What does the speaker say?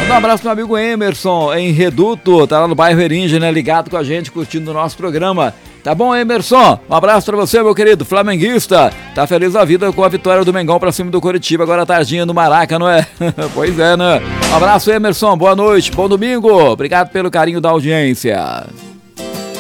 Manda um abraço pro meu amigo Emerson, em Reduto, tá lá no bairro Eringe, né? Ligado com a gente, curtindo o nosso programa. Tá bom, Emerson? Um abraço pra você, meu querido flamenguista. Tá feliz da vida com a vitória do Mengão pra cima do Coritiba, agora tardinha no Maraca, não é? Pois é, né? Um abraço, Emerson. Boa noite, bom domingo. Obrigado pelo carinho da audiência.